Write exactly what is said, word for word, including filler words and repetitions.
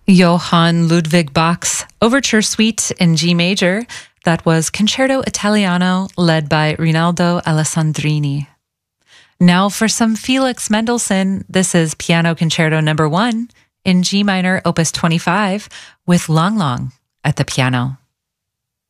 Johann Ludwig Bach's Overture Suite in G major. That was Concerto Italiano, led by Rinaldo Alessandrini. Now for some Felix Mendelssohn. This is Piano Concerto number one in G minor, opus twenty-five, with Lang Lang at the piano.